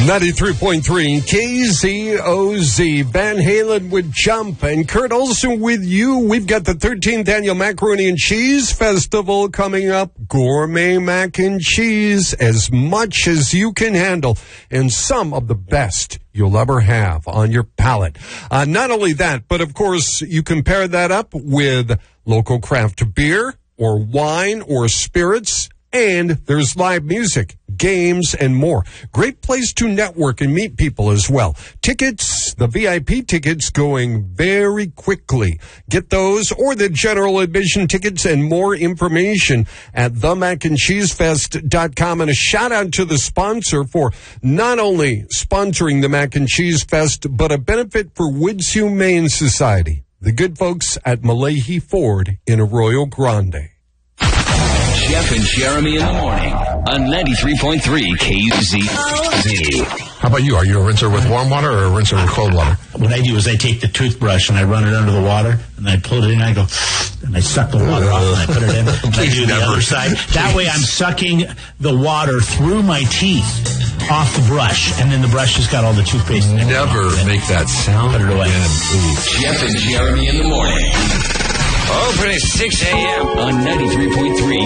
93.3 KZOZ. Van Halen with Jump, and Kurt Olson with you. We've got the 13th annual Macaroni and Cheese Festival coming up. Gourmet mac and cheese, as much as you can handle, and some of the best you'll ever have on your palate. Not only that, but of course you can pair that up with local craft beer or wine or spirits. And there's live music, games, and more. Great place to network and meet people as well. Tickets, the VIP tickets, going very quickly. Get those or the general admission tickets and more information at themacandcheesefest.com. And a shout out to the sponsor for not only sponsoring the Mac and Cheese Fest, but a benefit for Woods Humane Society. The good folks at Malahi Ford in Arroyo Grande. Jeff and Jeremy in the morning on 93.3 KZOZ. How about you? Are you a rinser with warm water or a rinser with cold water? What I do is I take the toothbrush and I run it under the water and I pull it in and I go, and I suck the water off and I put it in and I do the other side. That way I'm sucking the water through my teeth off the brush, and then the brush has got all the toothpaste in it. Never make that sound Put it away. again. Jeff and Jeremy in the morning. Open at 6 a.m. on 93.3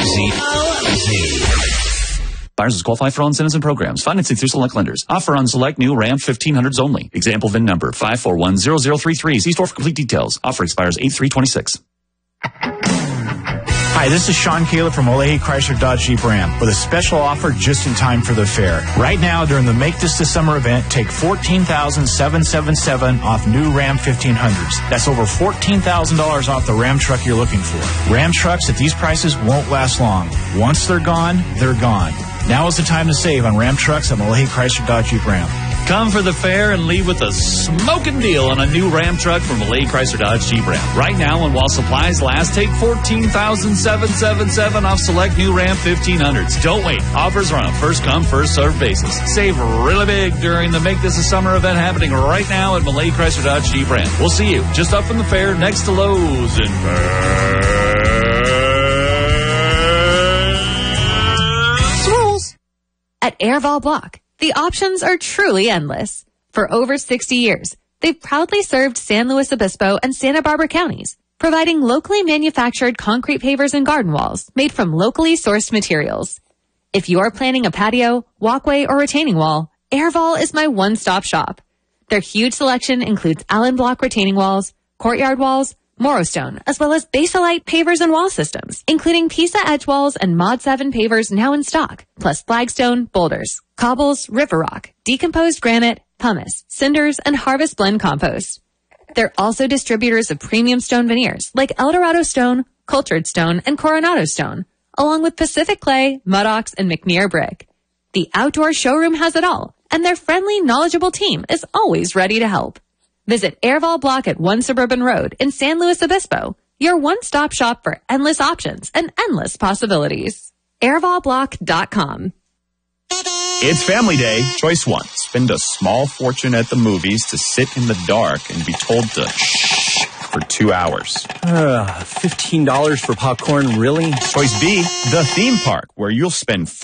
KZOZ. Buyers qualify for all incentives and programs. Financing through select lenders. Offer on select new Ram 1500s only. Example VIN number 5410033. See store for complete details. Offer expires 8/3/26. Hi, this is Sean Caleb from Olehi Chrysler Dodge Jeep Ram with a special offer just in time for the fair. Right now, during the Make This the Summer event, take $14,777 off new Ram 1500s. That's over $14,000 off the Ram truck you're looking for. Ram trucks at these prices won't last long. Once they're gone, they're gone. Now is the time to save on Ram trucks at Malahi Chrysler Dodge Jeep Ram. Come for the fair and leave with a smoking deal on a new Ram truck from Malahi Chrysler Dodge Jeep Ram. Right now, and while supplies last, take $14,777 off select new Ram 1500s. Don't wait. Offers are on a first-come, first-served basis. Save really big during the Make This a Summer event happening right now at Malahi Chrysler Dodge Jeep Ram. We'll see you just up from the fair next to Lowe's in At Airval Block, the options are truly endless. For over 60 years, they've proudly served San Luis Obispo and Santa Barbara counties, providing locally manufactured concrete pavers and garden walls made from locally sourced materials. If you are planning a patio, walkway, or retaining wall, Airval is my one-stop shop. Their huge selection includes Allen Block retaining walls, courtyard walls, Morrostone, as well as Basalite pavers and wall systems, including Pisa Edge walls and Mod 7 pavers now in stock, plus flagstone, boulders, cobbles, river rock, decomposed granite, pumice, cinders, and harvest blend compost. They're also distributors of premium stone veneers like Eldorado stone, cultured stone, and Coronado stone, along with Pacific clay, Mudox, and McNear brick. The outdoor showroom has it all, and their friendly, knowledgeable team is always ready to help. Visit Airval Block at 1 Suburban Road in San Luis Obispo, your one-stop shop for endless options and endless possibilities. AirvalBlock.com. It's Family Day. Choice 1. Spend a small fortune at the movies to sit in the dark and be told to shh for 2 hours. $15 for popcorn, really? Choice B. The theme park, where you'll spend